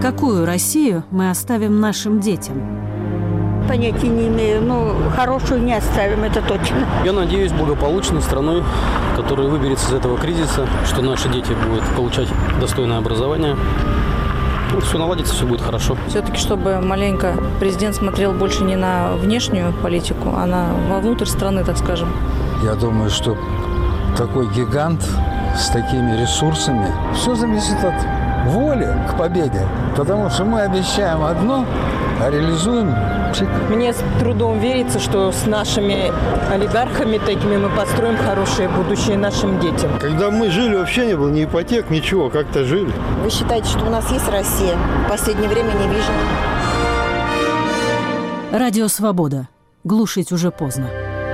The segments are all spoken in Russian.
Какую Россию мы оставим нашим детям? Понятия не имею, но хорошую не оставим, это точно. Я надеюсь благополучной страной, которая выберется из этого кризиса, что наши дети будут получать достойное образование. Все наладится, все будет хорошо. Все-таки, чтобы маленько президент смотрел больше не на внешнюю политику, а вовнутрь страны, так скажем. Я думаю, что такой гигант с такими ресурсами, все зависит от воли к победе. Потому что мы обещаем одно, а реализуем. Мне с трудом верится, что с нашими олигархами такими мы построим хорошее будущее нашим детям. Когда мы жили, вообще не было ни ипотек, ничего, как-то жили. Вы считаете, что у нас есть Россия? В последнее время не вижу. Радио «Свобода». Глушить уже поздно.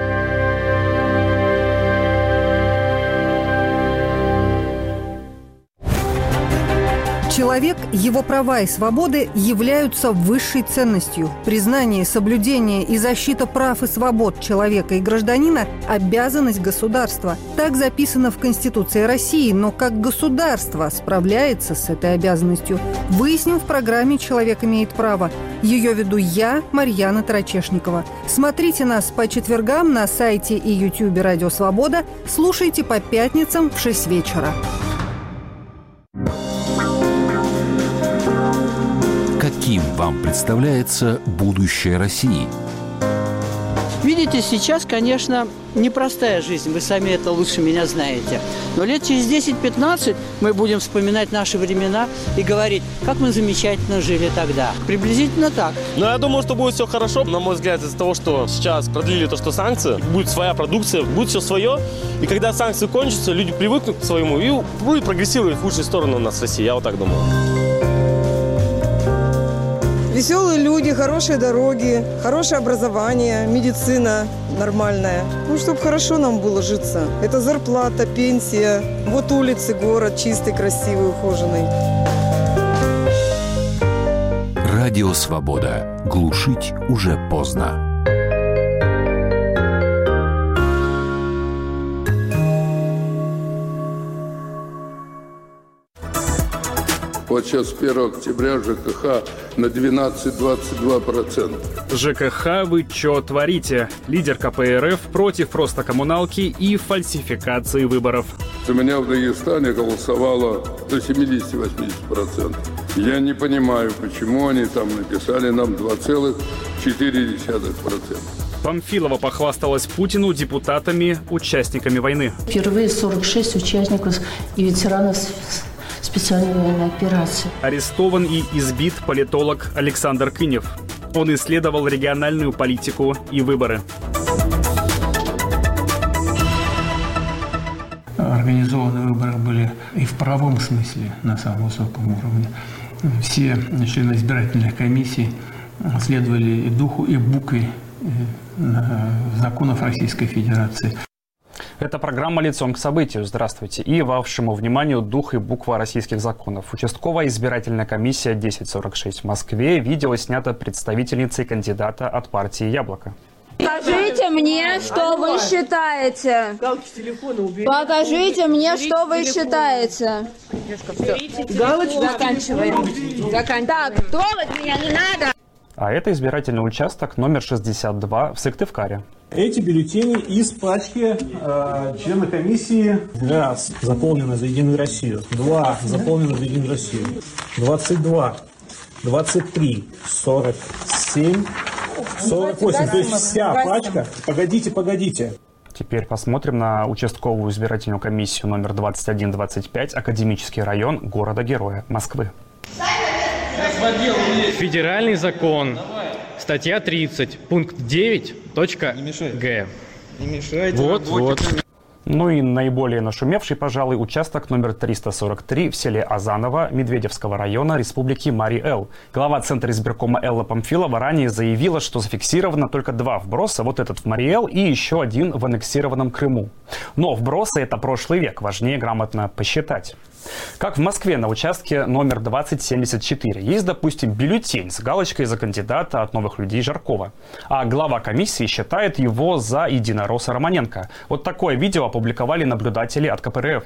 Человек, его права и свободы являются высшей ценностью. Признание, соблюдение и защита прав и свобод человека и гражданина – обязанность государства. Так записано в Конституции России, но как государство справляется с этой обязанностью? Выясним в программе «Человек имеет право». Ее веду я, Марьяна Тарачешникова. Смотрите нас по четвергам на сайте и ютубе «Радио Свобода». Слушайте по пятницам в 6 вечера. Каким вам представляется будущее России? Видите, сейчас, конечно, непростая жизнь, вы сами это лучше меня знаете. Но лет через 10-15 мы будем вспоминать наши времена и говорить, как мы замечательно жили тогда. Приблизительно так. Но я думаю, что будет все хорошо. На мой взгляд, из-за того, что сейчас продлили то, что санкции, будет своя продукция, будет все свое. И когда санкции кончатся, люди привыкнут к своему и будет прогрессировать в лучшую сторону у нас в России. Я вот так думаю. Веселые люди, хорошие дороги, хорошее образование, медицина нормальная. Ну, чтобы хорошо нам было житься. Это зарплата, пенсия. Вот улицы, город чистый, красивый, ухоженный. Радио «Свобода». Глушить уже поздно. Вот сейчас с 1 октября ЖКХ на 12-22%. ЖКХ, вы чё творите? Лидер КПРФ против просто коммуналки и фальсификации выборов. У меня в Дагестане голосовало до 70-80%. Я не понимаю, почему они там написали нам 2,4%. Памфилова похвасталась Путину депутатами, участниками войны. Впервые 46 участников и ветеранов специальной военной операции. Арестован и избит политолог Александр Кынев. Он исследовал региональную политику и выборы. Организованные выборы были и в правом смысле на самом высоком уровне. Все члены избирательных комиссий следовали и духу, и букве законов Российской Федерации. Это программа «Лицом к событию». Здравствуйте. И вашему вниманию дух и буква российских законов. Участковая избирательная комиссия 1046 в Москве. Видео снято представительницей кандидата от партии «Яблоко». Покажите мне, что вы считаете. Покажите мне, что вы считаете. Заканчиваем. Так, трогать меня не надо. А это избирательный участок номер 62 в Сыктывкаре. Эти бюллетени из пачки члена комиссии. Раз, заполнено за Единую Россию. 2, заполнено за Единую Россию. 22, 23, 47, 48. То есть вся пачка. Погодите. Теперь посмотрим на участковую избирательную комиссию номер 2125, Академический район города-героя Москвы. Федеральный закон, статья 30, пункт 9.г. Вот. Ну и наиболее нашумевший, пожалуй, участок номер 343 в селе Азаново Медведевского района Республики Марий-Эл. Глава Центра избиркома Элла Памфилова ранее заявила, что зафиксировано только 2 вброса, вот этот в Марий-Эл и еще один в аннексированном Крыму. Но вбросы – это прошлый век, важнее грамотно посчитать. Как в Москве на участке номер 2074 есть, допустим, бюллетень с галочкой за кандидата от «Новых людей» Жаркова. А глава комиссии считает его за единоросса Романенко. Вот такое видео опубликовали наблюдатели от КПРФ.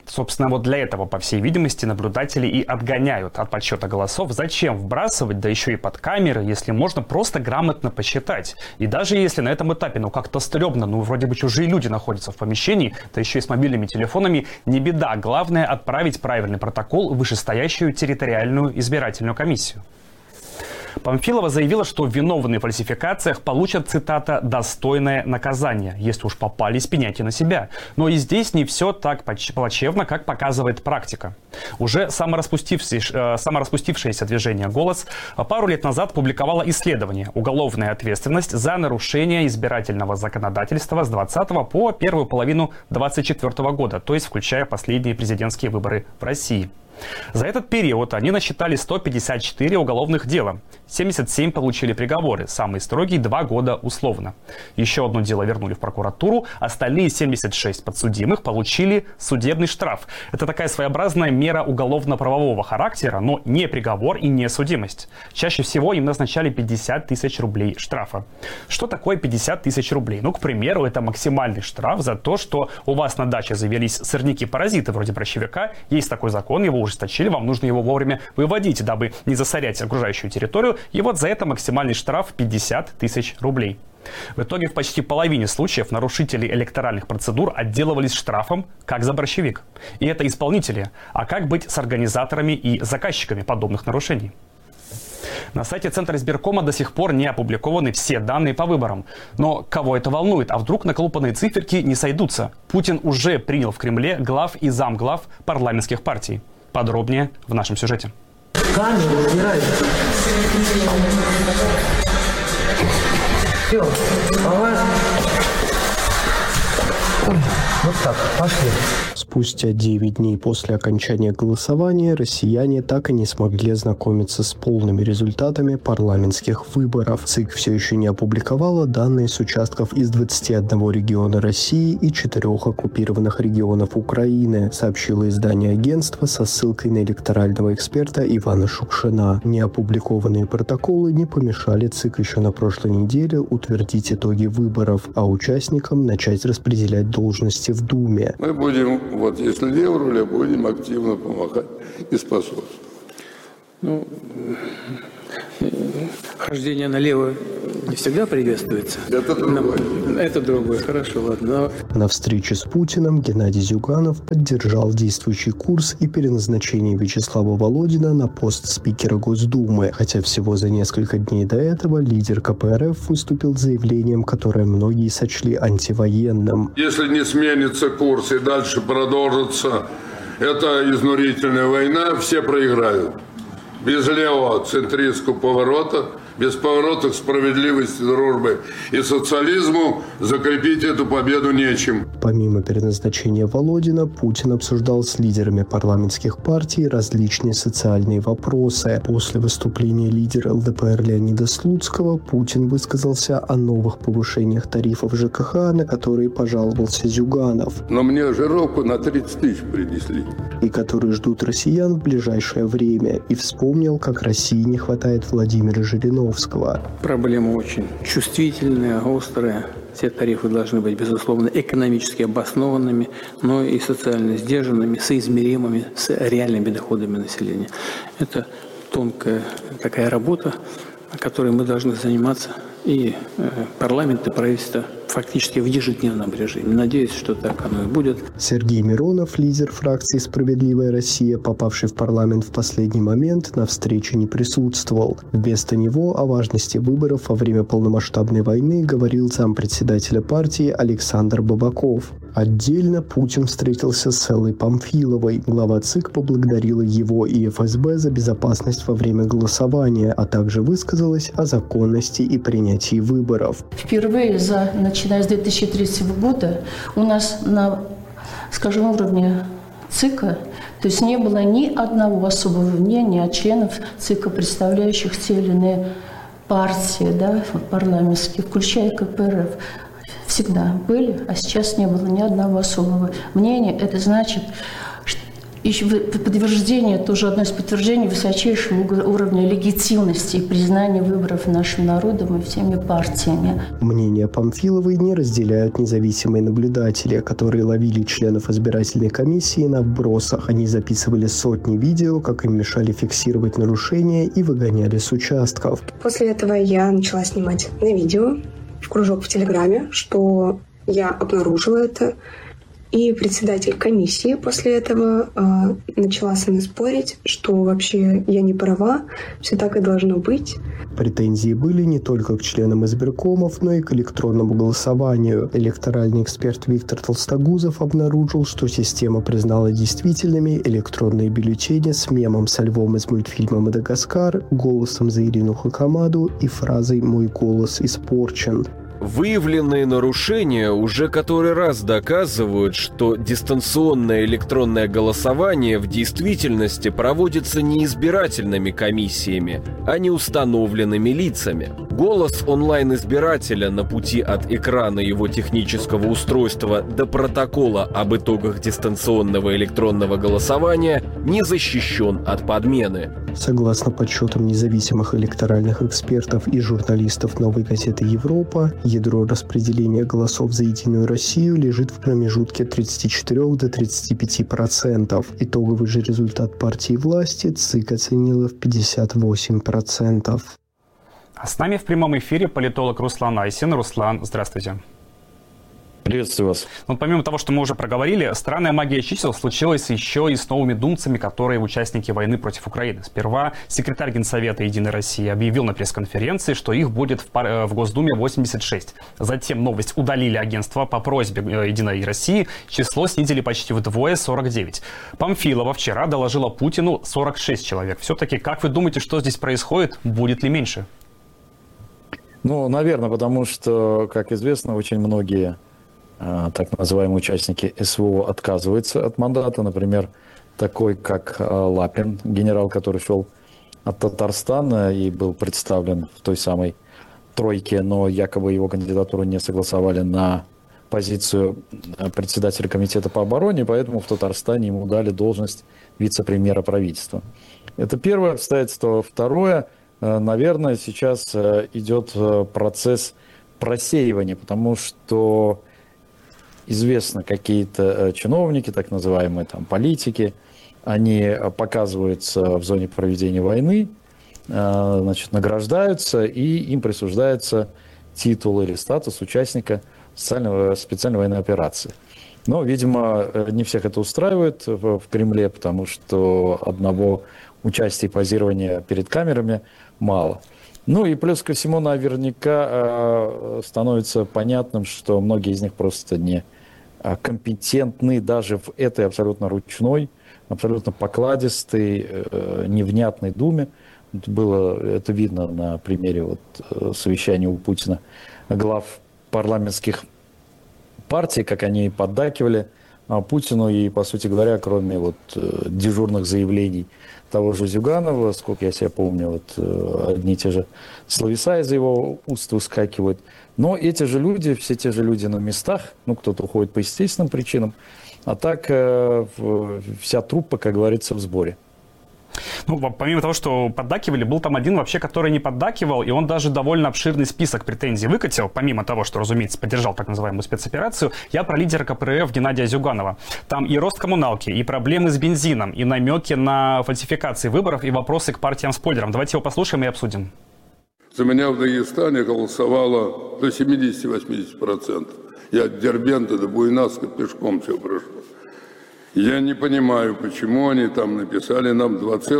Собственно, вот для этого, по всей видимости, наблюдатели и отгоняют от подсчета голосов. Зачем вбрасывать, да еще и под камеры, если можно просто грамотно посчитать? И даже если на этом этапе, как-то стрёмно, вроде бы чужие люди находятся в помещении, да еще и с мобильными телефонами, не беда. Главное — отправить правильный протокол в вышестоящую территориальную избирательную комиссию. Памфилова заявила, что виновные в фальсификациях получат, цитата, «достойное наказание». Если уж попались, пеняйте на себя. Но и здесь не все так плачевно, как показывает практика. Уже самораспустившееся движение «Голос» пару лет назад публиковало исследование «Уголовная ответственность за нарушение избирательного законодательства с 20 по первую половину 2024 года», то есть включая последние президентские выборы в России. За этот период они насчитали 154 уголовных дела. 77 получили приговоры, самые строгие — 2 года условно. Еще одно дело вернули в прокуратуру, остальные 76 подсудимых получили судебный штраф. Это такая своеобразная мера уголовно-правового характера, но не приговор и не судимость. Чаще всего им назначали 50 тысяч рублей штрафа. Что такое 50 тысяч рублей? К примеру, это максимальный штраф за то, что у вас на даче завелись сорняки-паразиты вроде борщевика. Есть такой закон, его ужесточили, вам нужно его вовремя выводить, дабы не засорять окружающую территорию. И вот за это максимальный штраф 50 тысяч рублей. В итоге в почти половине случаев нарушители электоральных процедур отделывались штрафом, как за борщевик. И это исполнители. А как быть с организаторами и заказчиками подобных нарушений? На сайте Центра избиркома до сих пор не опубликованы все данные по выборам. Но кого это волнует? А вдруг наколупанные циферки не сойдутся? Путин уже принял в Кремле глав и замглав парламентских партий. Подробнее в нашем сюжете. Камеру убирай. Все, вот так, пошли. Спустя 9 дней после окончания голосования россияне так и не смогли ознакомиться с полными результатами парламентских выборов. ЦИК все еще не опубликовала данные с участков из 21 региона России и 4 оккупированных регионов Украины, сообщило издание агентства со ссылкой на электорального эксперта Ивана Шукшина. Неопубликованные протоколы не помешали ЦИК еще на прошлой неделе утвердить итоги выборов, а участникам начать распределять должности в Думе. Мы будем, если левая руля, будем активно помогать и способствовать. Хождение налево не всегда приветствуется. Это другое, хорошо, ладно. На встрече с Путиным Геннадий Зюганов поддержал действующий курс и переназначение Вячеслава Володина на пост спикера Госдумы. Хотя всего за несколько дней до этого лидер КПРФ выступил с заявлением, которое многие сочли антивоенным. Если не сменится курс и дальше продолжится эта изнурительная война, все проиграют. Без левого центристского поворота, без поворота к справедливости, дружбы и социализму закрепить эту победу нечем. Помимо переназначения Володина, Путин обсуждал с лидерами парламентских партий различные социальные вопросы. После выступления лидера ЛДПР Леонида Слуцкого Путин высказался о новых повышениях тарифов ЖКХ, на которые пожаловался Зюганов. Но мне жировку на 30 тысяч принесли. И которые ждут россиян в ближайшее время. И вспомнил, как России не хватает Владимира Жириновского. Проблема очень чувствительная, острая. Все тарифы должны быть, безусловно, экономически обоснованными, но и социально сдержанными, соизмеримыми с реальными доходами населения. Это тонкая такая работа, которой мы должны заниматься и парламент, и правительство фактически в ежедневном режиме. Надеюсь, что так оно и будет. Сергей Миронов, лидер фракции «Справедливая Россия», попавший в парламент в последний момент, на встрече не присутствовал. Вместо него о важности выборов во время полномасштабной войны говорил зампредседателя партии Александр Бабаков. Отдельно Путин встретился с Эллой Памфиловой. Глава ЦИК поблагодарила его и ФСБ за безопасность во время голосования, а также высказалась о законности и принятии выборов. Впервые начиная с 2003 года у нас на, уровне ЦИКа, то есть не было ни одного особого мнения от членов ЦИКа, представляющих те или иные партии, парламентские, включая КПРФ. Всегда были, а сейчас не было ни одного особого мнения. Это значит, И подтверждение, тоже одно из подтверждений высочайшего уровня легитимности и признания выборов нашим народом и всеми партиями. Мнение Памфиловой не разделяют независимые наблюдатели, которые ловили членов избирательной комиссии на вбросах. Они записывали сотни видео, как им мешали фиксировать нарушения и выгоняли с участков. После этого я начала снимать на видео в кружок в Телеграме, что я обнаружила это. И председатель комиссии после этого начала со мной спорить, что вообще я не права, все так и должно быть. Претензии были не только к членам избиркомов, но и к электронному голосованию. Электоральный эксперт Виктор Толстогузов обнаружил, что система признала действительными электронные бюллетени с мемом со львом из мультфильма «Мадагаскар», голосом за Ирину Хакамаду и фразой «Мой голос испорчен». Выявленные нарушения уже который раз доказывают, что дистанционное электронное голосование в действительности проводится не избирательными комиссиями, а не установленными лицами. Голос онлайн-избирателя на пути от экрана его технического устройства до протокола об итогах дистанционного электронного голосования не защищен от подмены. Согласно подсчетам независимых электоральных экспертов и журналистов «Новой газеты Европа», ядро распределения голосов за «Единую Россию» лежит в промежутке от 34 до 35%. Итоговый же результат партии власти ЦИК оценила в 58%. А с нами в прямом эфире политолог Руслан Айсин. Руслан, здравствуйте. Приветствую вас. Ну, помимо того, что мы уже проговорили, странная магия чисел случилась еще и с новыми думцами, которые участники войны против Украины. Сперва секретарь Генсовета «Единой России» объявил на пресс-конференции, что их будет в Госдуме 86. Затем новость удалили агентство по просьбе «Единой России». Число снизили почти вдвое, 49. Памфилова вчера доложила Путину 46 человек. Все-таки, как вы думаете, что здесь происходит? Будет ли меньше? Ну, наверное, потому что, как известно, очень многие так называемые участники СВО отказываются от мандата. Например, такой, как Лапин, генерал, который шел от Татарстана и был представлен в той самой тройке, но якобы его кандидатуру не согласовали на позицию председателя комитета по обороне, поэтому в Татарстане ему дали должность вице-премьера правительства. Это первое обстоятельство. Второе, наверное, сейчас идет процесс просеивания, потому что известно, какие-то чиновники, так называемые там политики, они показываются в зоне проведения войны, значит, награждаются, и им присуждается титул или статус участника специальной военной операции. Но, видимо, не всех это устраивает в Кремле, потому что одного участия и позирования перед камерами мало. Ну и плюс ко всему наверняка становится понятным, что многие из них просто не компетентны даже в этой абсолютно ручной, абсолютно покладистой, невнятной Думе. Это видно на примере совещания у Путина глав парламентских партий, как они поддакивали Путину, и, по сути говоря, кроме дежурных заявлений того же Зюганова, сколько я себя помню, одни и те же словеса из его уст выскакивают. Но эти же люди, все те же люди на местах, кто-то уходит по естественным причинам, а так вся труппа, как говорится, в сборе. Ну, помимо того, что поддакивали, был там один вообще, который не поддакивал, и он даже довольно обширный список претензий выкатил, помимо того, что, разумеется, поддержал так называемую спецоперацию. Я про лидера КПРФ Геннадия Зюганова. Там и рост коммуналки, и проблемы с бензином, и намеки на фальсификации выборов, и вопросы к партиям-спойлерам. Давайте его послушаем и обсудим. За меня в Дагестане голосовало до 70-80%. Я от Дербента до Буйнакска пешком все прошел. Я не понимаю, почему они там написали нам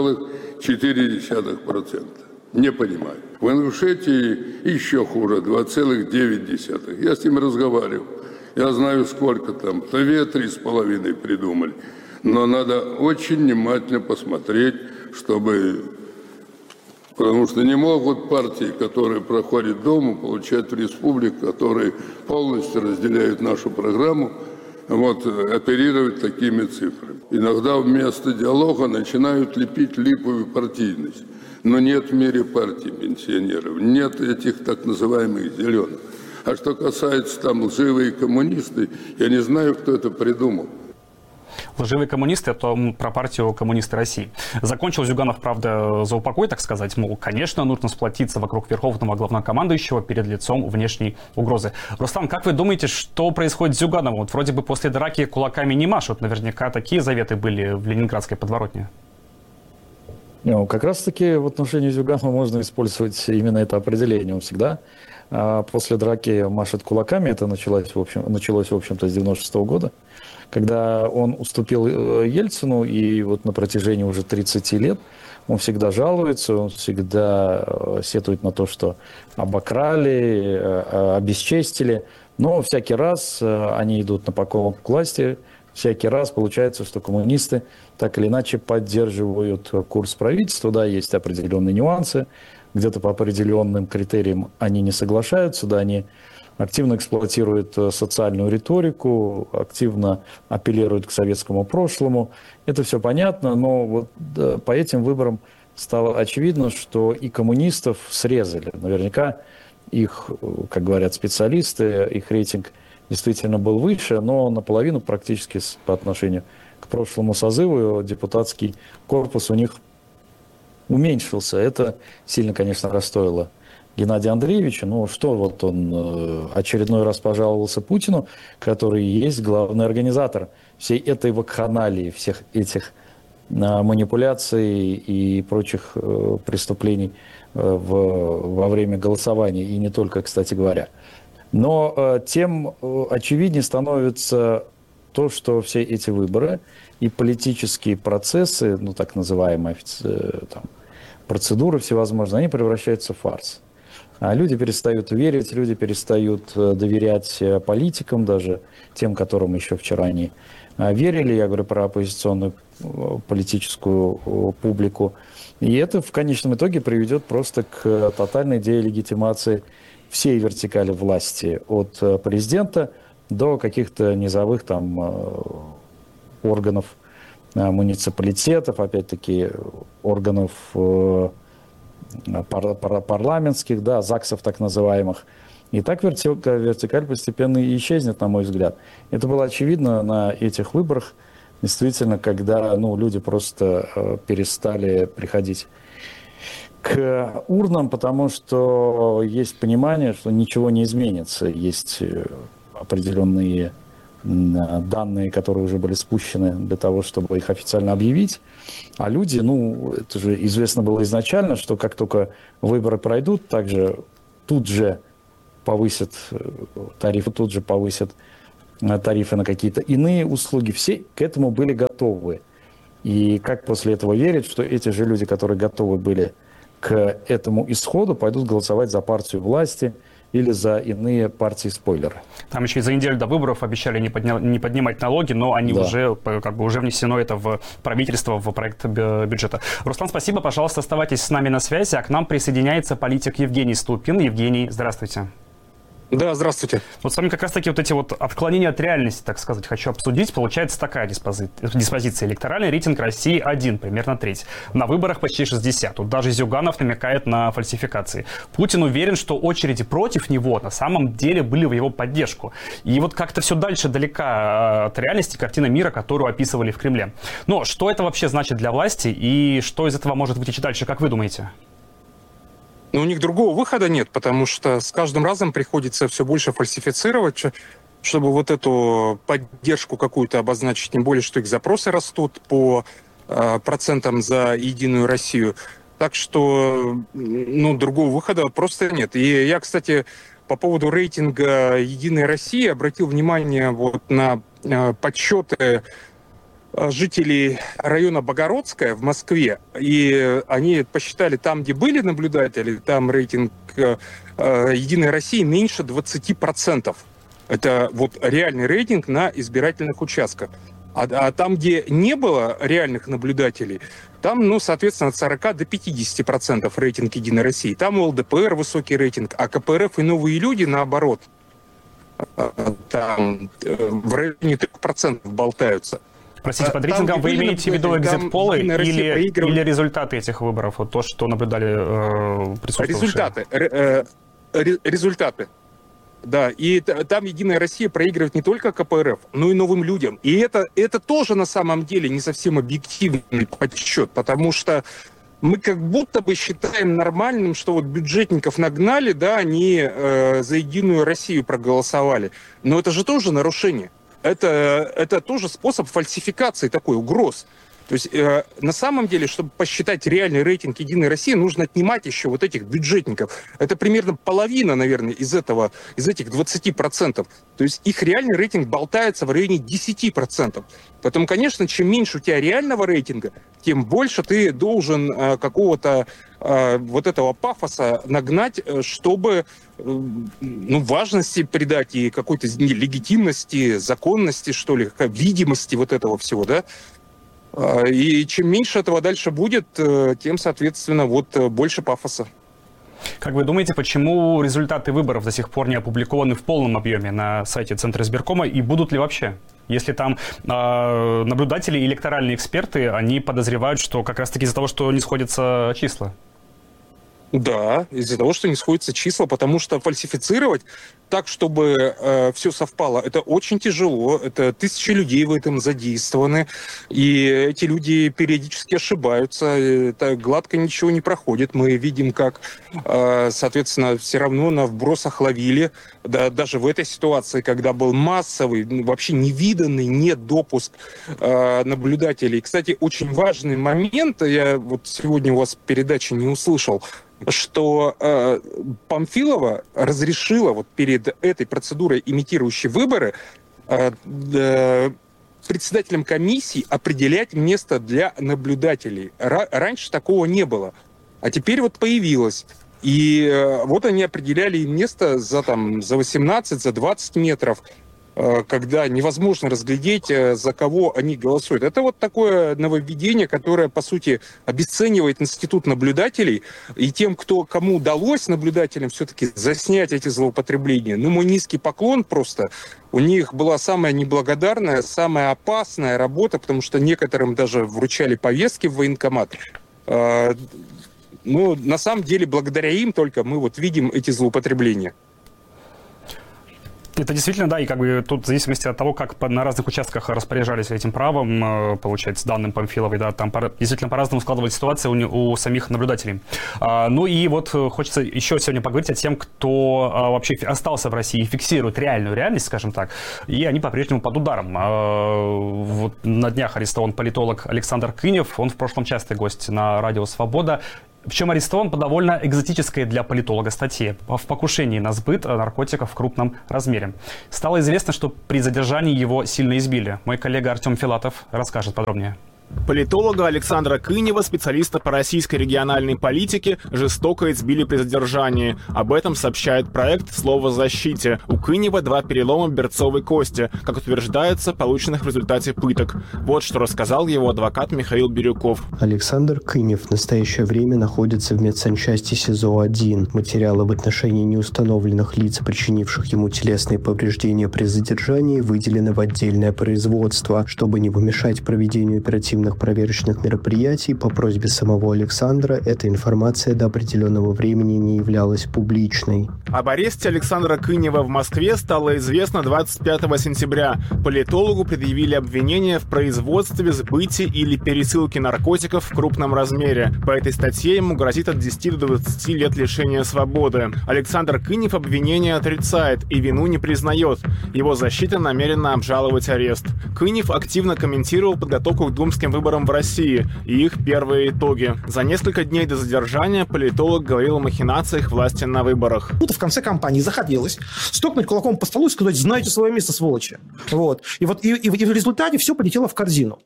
2,4%. Не понимаю. В Ингушетии еще хуже, 2,9%. Я с ним разговаривал. Я знаю, сколько там. В Туве 3,5 придумали. Но надо очень внимательно посмотреть, чтобы... Потому что не могут партии, которые проходят Думу, получать в республик, которые полностью разделяют нашу программу, оперировать такими цифрами. Иногда вместо диалога начинают лепить липовую партийность. Но нет в мире партий пенсионеров, нет этих так называемых зеленых. А что касается там лживые коммунисты, я не знаю, кто это придумал. Лживые коммунисты — это про партию «Коммунисты России». Закончил Зюганов, правда, за упокой, так сказать, мол, конечно, нужно сплотиться вокруг верховного главнокомандующего перед лицом внешней угрозы. Рустам, как вы думаете, что происходит с Зюгановым? Вот вроде бы после драки кулаками не машут. Наверняка такие заветы были в ленинградской подворотне. Ну, как раз-таки в отношении Зюганова можно использовать именно это определение. Он всегда после драки машет кулаками. Это началось, в общем-то, с 96 года, когда он уступил Ельцину, и вот на протяжении уже 30 лет он всегда жалуется, он всегда сетует на то, что обокрали, обесчестили. Но всякий раз они идут на поклон к власти. Всякий раз получается, что коммунисты так или иначе поддерживают курс правительства. Да, есть определенные нюансы. Где-то по определенным критериям они не соглашаются. Да, они активно эксплуатируют социальную риторику, активно апеллируют к советскому прошлому. Это все понятно, но вот да, по этим выборам стало очевидно, что и коммунистов срезали. Наверняка их, как говорят специалисты, их рейтинг действительно был выше, но наполовину практически по отношению к прошлому созыву депутатский корпус у них уменьшился. Это сильно, конечно, расстроило Геннадия Андреевича. Ну что, вот он очередной раз пожаловался Путину, который и есть главный организатор всей этой вакханалии, всех этих манипуляций и прочих преступлений во время голосования, и не только, кстати говоря. Но тем очевиднее становится то, что все эти выборы и политические процессы, ну так называемые там, процедуры всевозможные, они превращаются в фарс. А люди перестают верить, люди перестают доверять политикам, даже тем, которым еще вчера они верили. Я говорю про оппозиционную политическую публику. И это в конечном итоге приведет просто к тотальной делегитимации всей вертикали власти, от президента до каких-то низовых там органов муниципалитетов, опять-таки органов парламентских, да, ЗАГСов так называемых. И так вертикаль постепенно и исчезнет, на мой взгляд. Это было очевидно на этих выборах, действительно, когда люди просто перестали приходить к урнам, потому что есть понимание, что ничего не изменится. Есть определенные данные, которые уже были спущены для того, чтобы их официально объявить. А люди, это же известно было изначально, что как только выборы пройдут, также тут же повысят тарифы, тут же повысят тарифы на какие-то иные услуги. Все к этому были готовы. И как после этого верить, что эти же люди, которые готовы были к этому исходу, пойдут голосовать за партию власти или за иные партии-спойлеры. Там еще и за неделю до выборов обещали не поднимать налоги, но они уже внесено это в правительство, в проект бюджета. Руслан, спасибо, пожалуйста, оставайтесь с нами на связи, а к нам присоединяется политик Евгений Ступин. Евгений, здравствуйте. Да, здравствуйте. Вот с вами как раз-таки вот эти вот отклонения от реальности, так сказать, хочу обсудить. Получается такая диспозиция. Электоральный рейтинг России 1, примерно треть. На выборах почти 60. Тут даже Зюганов намекает на фальсификации. Путин уверен, что очереди против него на самом деле были в его поддержку. И вот как-то все дальше далека от реальности картина мира, которую описывали в Кремле. Но что это вообще значит для власти и что из этого может вытечь дальше, как вы думаете? Но у них другого выхода нет, потому что с каждым разом приходится все больше фальсифицировать, чтобы вот эту поддержку какую-то обозначить, тем более, что их запросы растут по процентам за Единую Россию. Так что, другого выхода просто нет. И я, кстати, по поводу рейтинга Единой России обратил внимание вот на подсчеты жителей района Богородская в Москве, и они посчитали, там, где были наблюдатели, там рейтинг Единой России меньше 20%. Это вот реальный рейтинг на избирательных участках. А там, где не было реальных наблюдателей, там, соответственно, от 40 до 50% рейтинг Единой России. Там у ЛДПР высокий рейтинг, а КПРФ и Новые люди, наоборот, там в районе 3% болтаются. Простите, под рейтингом вы имеете в виду экзит-полы или результаты этих выборов? Вот то, что наблюдали присутствующие? Результаты. Да, и там «Единая Россия» проигрывает не только КПРФ, но и новым людям. И это тоже на самом деле не совсем объективный подсчет, потому что мы как будто бы считаем нормальным, что вот бюджетников нагнали, да, они за «Единую Россию» проголосовали. Но это же тоже нарушение. Это тоже способ фальсификации такой, угроз. То есть на самом деле, чтобы посчитать реальный рейтинг «Единой России», нужно отнимать еще вот этих бюджетников. Это примерно половина, наверное, из этих 20%. То есть их реальный рейтинг болтается в районе 10%. Поэтому, конечно, чем меньше у тебя реального рейтинга, тем больше ты должен какого-то вот этого пафоса нагнать, чтобы важности придать и какой-то легитимности, законности, что ли, видимости вот этого всего, да. И чем меньше этого дальше будет, тем, соответственно, больше пафоса. Как вы думаете, почему результаты выборов до сих пор не опубликованы в полном объеме на сайте Центра избиркома, и будут ли вообще? Если там наблюдатели и электоральные эксперты, они подозревают, что как раз-таки из-за того, что не сходятся числа. Да, из-за того, что не сходятся числа, потому что фальсифицировать так, чтобы все совпало, это очень тяжело, это тысячи людей в этом задействованы, и эти люди периодически ошибаются, это гладко ничего не проходит. Мы видим, как, соответственно, все равно на вбросах ловили, да, даже в этой ситуации, когда был массовый, вообще невиданный недопуск наблюдателей. Кстати, очень важный момент, я вот сегодня у вас в передаче не услышал, что Памфилова разрешила вот перед этой процедурой, имитирующей выборы, председателям комиссии определять место для наблюдателей. Раньше такого не было, а теперь вот появилось. И вот они определяли им место за 18, за 20 метров, когда невозможно разглядеть, за кого они голосуют. Это вот такое нововведение, которое, по сути, обесценивает институт наблюдателей. И тем, кому удалось наблюдателям все-таки заснять эти злоупотребления, мой низкий поклон просто. У них была самая неблагодарная, самая опасная работа, потому что некоторым даже вручали повестки в военкомат. На самом деле, благодаря им только мы вот видим эти злоупотребления. Это действительно, да, и как бы тут в зависимости от того, как на разных участках распоряжались этим правом, получается, данным Памфиловой, да, там действительно по-разному складывалась ситуация у самих наблюдателей. И вот хочется еще сегодня поговорить о тем, кто вообще остался в России и фиксирует реальную реальность, скажем так, и они по-прежнему под ударом. Вот на днях арестован политолог Александр Кынев, он в прошлом частый гость на радио «Свобода». Причем арестован по довольно экзотической для политолога статье в покушении на сбыт наркотиков в крупном размере. Стало известно, что при задержании его сильно избили. Мой коллега Артем Филатов расскажет подробнее. Политолога Александра Кынева, специалиста по российской региональной политике, жестоко избили при задержании. Об этом сообщает проект «Слово защите». У Кынева 2 перелома берцовой кости, как утверждается, полученных в результате пыток. Вот что рассказал его адвокат Михаил Бирюков. Александр Кынев в настоящее время находится в медсанчасти СИЗО-1. Материалы в отношении неустановленных лиц, причинивших ему телесные повреждения при задержании, выделены в отдельное производство, чтобы не помешать проведению оперативных проверочных мероприятий. По просьбе самого Александра эта информация до определенного времени не являлась публичной. Об аресте Александра Кынева в Москве стало известно 25 сентября. Политологу предъявили обвинение в производстве, сбытии или пересылке наркотиков в крупном размере. По этой статье ему грозит от 10 до 20 лет лишения свободы. Александр Кынев обвинение отрицает и вину не признает. Его защита намерена обжаловать арест. Кынев активно комментировал подготовку к думским выборам в России и их первые итоги. За несколько дней до задержания политолог говорил о махинациях власти на выборах. В конце кампании захотелось стукнуть кулаком по столу и сказать: знаете свое место, сволочи. Вот. И в результате все полетело в корзину.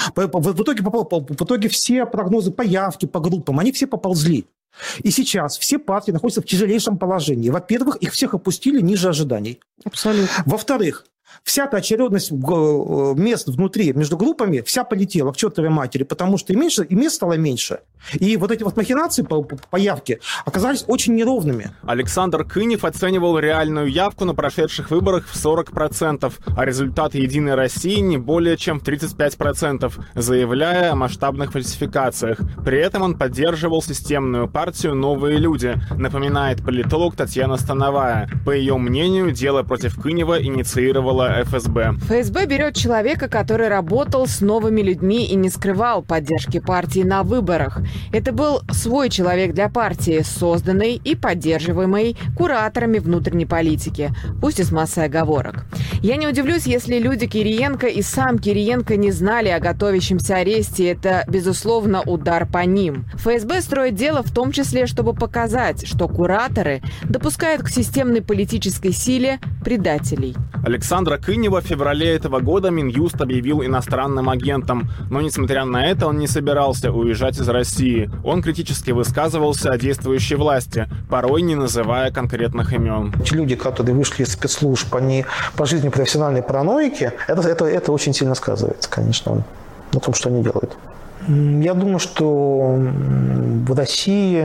В итоге все прогнозы по явке, по группам, они все поползли. И сейчас все партии находятся в тяжелейшем положении. Во-первых, их всех опустили ниже ожиданий. Абсолютно. Во-вторых, вся та очередность мест внутри, между группами, вся полетела к чертовой матери, потому что и мест стало меньше, И вот эти вот махинации по явке оказались очень неровными. Александр Кынев оценивал реальную явку на прошедших выборах в 40%, а результат «Единой России» не более чем в 35%, заявляя о масштабных фальсификациях. При этом он поддерживал системную партию «Новые люди», напоминает политолог Татьяна Становая. По ее мнению, дело против Кынева инициировала ФСБ. ФСБ берет человека, который работал с новыми людьми и не скрывал поддержки партии на выборах. Это был свой человек для партии, созданный и поддерживаемый кураторами внутренней политики, пусть и с массой оговорок. Я не удивлюсь, если люди Кириенко и сам Кириенко не знали о готовящемся аресте. Это, безусловно, удар по ним. ФСБ строит дело в том числе, чтобы показать, что кураторы допускают к системной политической силе предателей. Александра Кынева в феврале этого года Минюст объявил иностранным агентом. Но, несмотря на это, он не собирался уезжать из России. Он критически высказывался о действующей власти, порой не называя конкретных имен. Те люди, которые вышли из спецслужб, они по жизни профессиональные параноики, это очень сильно сказывается, конечно, на том, что они делают. Я думаю, что в России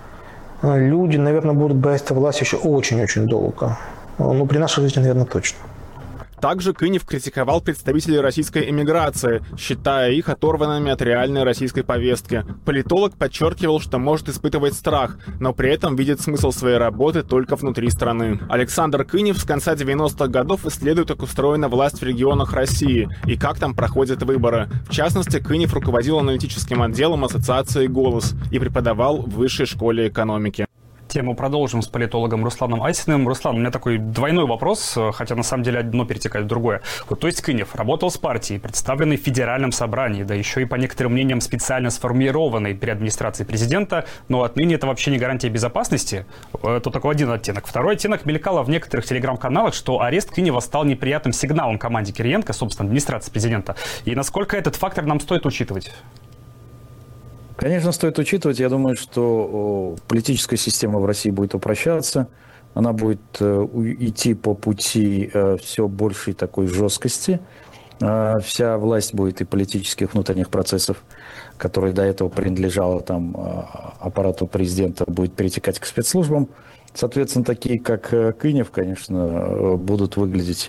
люди, наверное, будут бояться власти еще очень-очень долго. Но при нашей жизни, наверное, точно. Также Кынев критиковал представителей российской эмиграции, считая их оторванными от реальной российской повестки. Политолог подчеркивал, что может испытывать страх, но при этом видит смысл своей работы только внутри страны. Александр Кынев с конца 90-х годов исследует, как устроена власть в регионах России и как там проходят выборы. В частности, Кынев руководил аналитическим отделом ассоциации «Голос» и преподавал в Высшей школе экономики. Тему продолжим с политологом Русланом Айсиным. Руслан, у меня такой двойной вопрос, хотя на самом деле одно перетекает в другое. Вот, то есть Кынев работал с партией, представленной в Федеральном собрании, да еще и по некоторым мнениям специально сформированной при администрации президента, но отныне это вообще не гарантия безопасности. Это такой один оттенок. Второй оттенок: мелькало в некоторых телеграм-каналах, что арест Кынева стал неприятным сигналом команде Кириенко, собственно, администрации президента. И насколько этот фактор нам стоит учитывать? Конечно, стоит учитывать. Я думаю, что политическая система в России будет упрощаться. Она будет идти по пути все большей такой жесткости. Вся власть будет и политических внутренних процессов, которые до этого принадлежала там аппарату президента, будет перетекать к спецслужбам. Соответственно, такие, как Кынев, конечно, будут выглядеть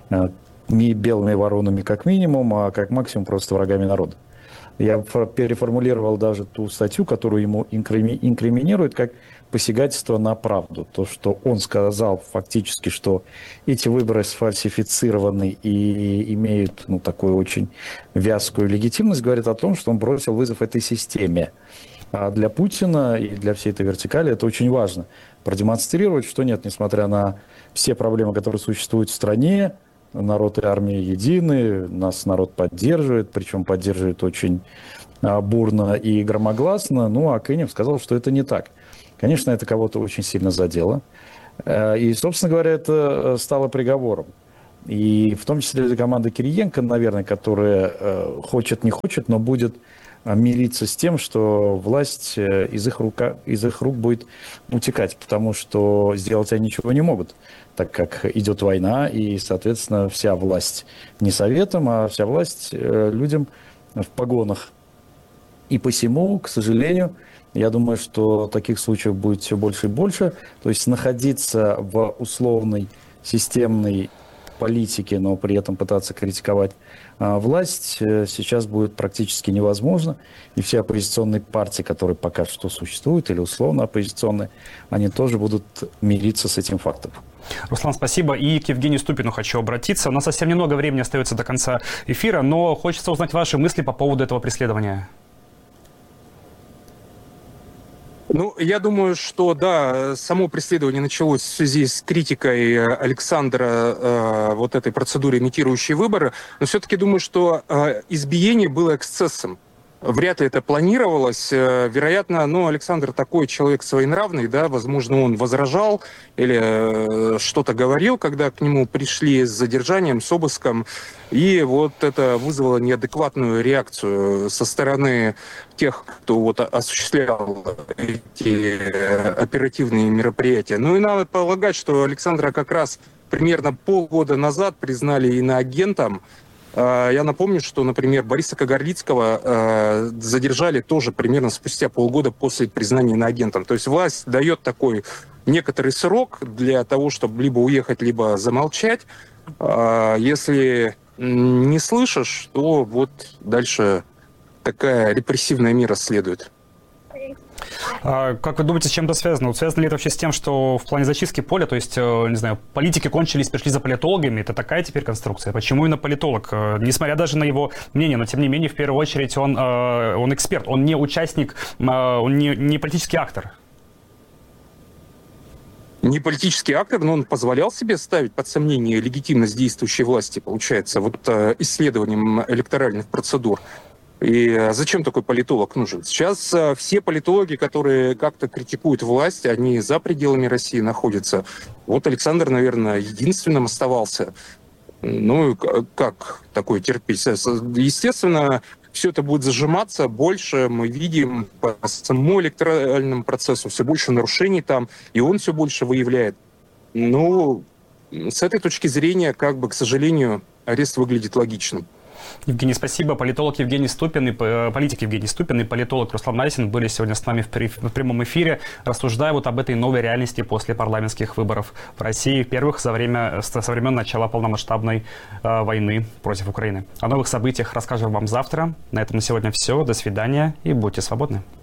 белыми воронами как минимум, а как максимум просто врагами народа. Я переформулировал даже ту статью, которую ему инкриминируют, как посягательство на правду. То, что он сказал фактически, что эти выборы сфальсифицированы и имеют такую очень вязкую легитимность, говорит о том, что он бросил вызов этой системе. А для Путина и для всей этой вертикали это очень важно. Продемонстрировать, что нет, несмотря на все проблемы, которые существуют в стране, народ и армия едины, нас народ поддерживает, причем поддерживает очень бурно и громогласно. А Кынев сказал, что это не так. Конечно, это кого-то очень сильно задело. И, собственно говоря, это стало приговором. И в том числе для команды Кириенко, наверное, которая хочет, не хочет, но будет мириться с тем, что власть из их рук будет утекать, потому что сделать они ничего не могут, так как идет война, и, соответственно, вся власть не советом, а вся власть людям в погонах. И посему, к сожалению, я думаю, что таких случаев будет все больше и больше. То есть находиться в условной системной политике, но при этом пытаться критиковать власть сейчас будет практически невозможно. И все оппозиционные партии, которые пока что существуют, или условно оппозиционные, они тоже будут мириться с этим фактом. Руслан, спасибо. И к Евгению Ступину хочу обратиться. У нас совсем немного времени остается до конца эфира, но хочется узнать ваши мысли по поводу этого преследования. Я думаю, что да, само преследование началось в связи с критикой Александра вот этой процедуры, имитирующей выборы, но все-таки думаю, что избиение было эксцессом. Вряд ли это планировалось. Вероятно, Александр такой человек своенравный, да, возможно, он возражал или что-то говорил, когда к нему пришли с задержанием, с обыском, и вот это вызвало неадекватную реакцию со стороны тех, кто осуществлял эти оперативные мероприятия. И надо полагать, что Александра как раз примерно полгода назад признали иноагентом, Я напомню, что, например, Бориса Кагарлицкого задержали тоже примерно спустя полгода после признания иноагентом. То есть власть дает такой некоторый срок для того, чтобы либо уехать, либо замолчать. Если не слышишь, то вот дальше такая репрессивная мера следует. Как вы думаете, с чем это связано? Вот связано ли это вообще с тем, что в плане зачистки поля, то есть, не знаю, политики кончились, пришли за политологами, это такая теперь конструкция? Почему именно политолог? Несмотря даже на его мнение, но тем не менее, в первую очередь, он эксперт, он не участник, он не политический актор. Не политический актор, но он позволял себе ставить под сомнение легитимность действующей власти, получается, вот исследованием электоральных процедур. И зачем такой политолог нужен? Сейчас все политологи, которые как-то критикуют власть, они за пределами России находятся. Вот Александр, наверное, единственным оставался. Ну, как такое терпеть? Естественно, все это будет зажиматься. Больше мы видим по самому электоральному процессу все больше нарушений там, и он все больше выявляет. Ну, с этой точки зрения, как бы, к сожалению, арест выглядит логичным. Евгений, спасибо. Политик Евгений Ступин и политолог Руслан Марисин были сегодня с нами в прямом эфире, рассуждая вот об этой новой реальности после парламентских выборов в России, первых со времен начала полномасштабной войны против Украины. О новых событиях расскажем вам завтра. На этом на сегодня все. До свидания и будьте свободны.